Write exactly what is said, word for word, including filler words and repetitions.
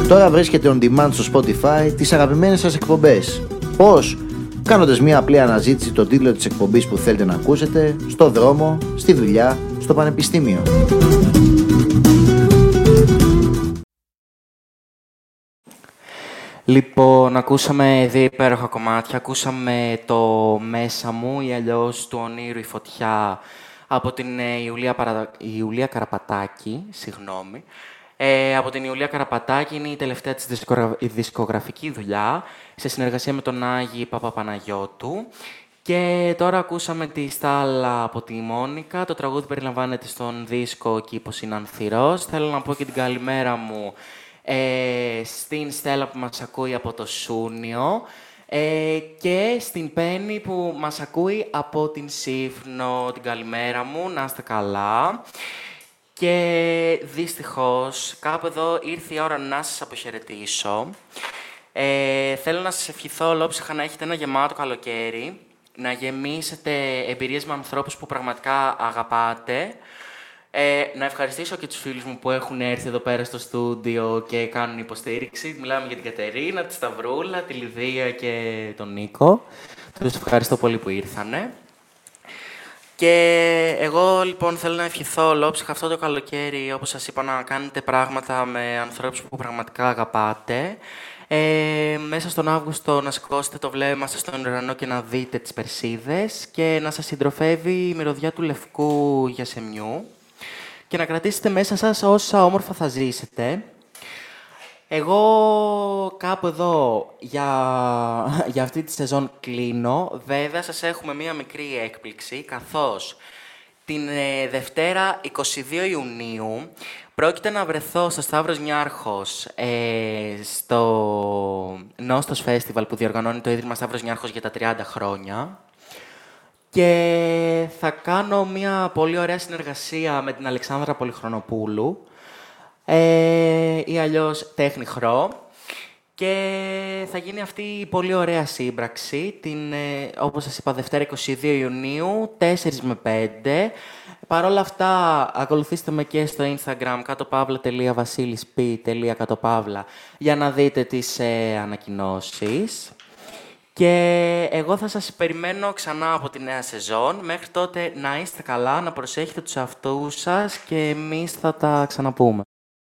Τώρα βρίσκεται on demand στο Spotify τις αγαπημένες σας εκπομπές. Πώς? Κάνοντας μια απλή αναζήτηση το τίτλο της εκπομπής που θέλετε να ακούσετε, στο δρόμο, στη δουλειά, στο πανεπιστήμιο. Λοιπόν, ακούσαμε δύο υπέροχα κομμάτια. Ακούσαμε το «Μέσα μου» ή αλλιώς «Του ονείρου η φωτιά» από την ε, Ιουλία, Παρα... Ιουλία Καραπατάκη, συγγνώμη. Ε, από την Ιουλία Καραπατάκη, είναι η τελευταία της δισκογρα... η δισκογραφική δουλειά, σε συνεργασία με τον Άγη Παπαπαναγιώτου. Και τώρα ακούσαμε τη Στάλα από τη Μόνικα. Το τραγούδι περιλαμβάνεται στον δίσκο «Ο κήπος είναι ανθυρός». Θέλω να πω και την καλημέρα μου ε, στην Στέλλα που μας ακούει από το Σούνιο ε, και στην Πέννη που μας ακούει από την Σύφνο. Την καλημέρα μου, να είστε καλά. Και δυστυχώς, κάπου εδώ ήρθε η ώρα να σας αποχαιρετήσω. Ε, θέλω να σας ευχηθώ ολόψυχα να έχετε ένα γεμάτο καλοκαίρι, να γεμίσετε εμπειρίες με ανθρώπους που πραγματικά αγαπάτε. Ε, να ευχαριστήσω και τους φίλους μου που έχουν έρθει εδώ πέρα στο στούντιο και κάνουν υποστήριξη. Μιλάμε για την Κατερίνα, τη Σταυρούλα, τη Λιδία και τον Νίκο. Τους ευχαριστώ πολύ που ήρθανε. Και εγώ λοιπόν θέλω να ευχηθώ ολόψυχα αυτό το καλοκαίρι, όπως σας είπα, να κάνετε πράγματα με ανθρώπους που πραγματικά αγαπάτε. Ε, μέσα στον Αύγουστο να σηκώσετε το βλέμμα σας στον ουρανό και να δείτε τις Περσίδες και να σας συντροφεύει η μυρωδιά του λευκού γιασεμιού και να κρατήσετε μέσα σας όσα όμορφα θα ζήσετε. Εγώ κάπου εδώ για, για αυτή τη σεζόν κλείνω. Βέβαια, σας έχουμε μία μικρή έκπληξη, καθώς την ε, Δευτέρα εικοστή δεύτερη Ιουνίου πρόκειται να βρεθώ στο Σταύρος Νιάρχος, ε, στο Νόστος Φέστιβαλ που διοργανώνει το Ίδρυμα Σταύρος Νιάρχος για τα τριάντα χρόνια. Και θα κάνω μία πολύ ωραία συνεργασία με την Αλεξάνδρα Πολυχρονοπούλου, ε, ή αλλιώς Τέχνη Χρό. Και θα γίνει αυτή η πολύ ωραία σύμπραξη, την, ε, όπως σας είπα, Δευτέρα εικοστή δεύτερη Ιουνίου, τέσσερα με πέντε. Παρ' όλα αυτά, ακολουθήστε με και στο Instagram, κάτω παύλα τελεία βασίλης πι τελεία κάτω παύλα, για να δείτε τις ε, ανακοινώσεις. Και εγώ θα σας περιμένω ξανά από τη νέα σεζόν. Μέχρι τότε να είστε καλά, να προσέχετε τους εαυτούς σας και εμείς θα τα ξαναπούμε.